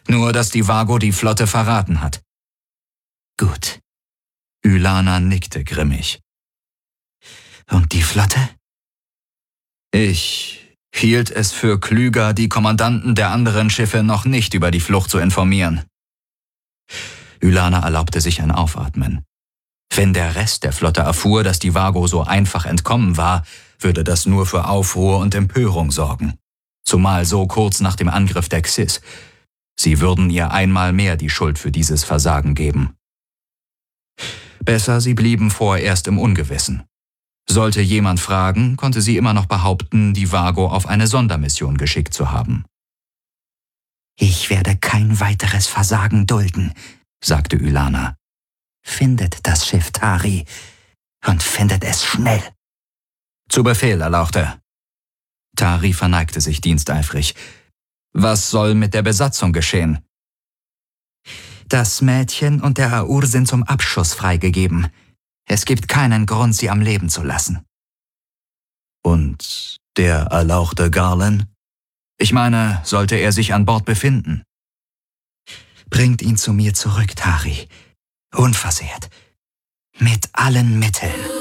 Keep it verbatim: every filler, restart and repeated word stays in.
Nur, dass die Vago die Flotte verraten hat. Gut. Ylana nickte grimmig. Und die Flotte? Ich hielt es für klüger, die Kommandanten der anderen Schiffe noch nicht über die Flucht zu informieren. Ylana erlaubte sich ein Aufatmen. Wenn der Rest der Flotte erfuhr, dass die Vago so einfach entkommen war, würde das nur für Aufruhr und Empörung sorgen. Zumal so kurz nach dem Angriff der Xys. Sie würden ihr einmal mehr die Schuld für dieses Versagen geben. Besser, sie blieben vorerst im Ungewissen. Sollte jemand fragen, konnte sie immer noch behaupten, die Vago auf eine Sondermission geschickt zu haben. Ich werde kein weiteres Versagen dulden, sagte Ylana. Findet das Schiff Tari und findet es schnell. Zu Befehl, Erlauchte. Tari verneigte sich diensteifrig. Was soll mit der Besatzung geschehen? Das Mädchen und der Aur sind zum Abschuss freigegeben. Es gibt keinen Grund, sie am Leben zu lassen. Und der Erlauchte Garland? Ich meine, sollte er sich an Bord befinden? Bringt ihn zu mir zurück, Tari. Unversehrt. Mit allen Mitteln.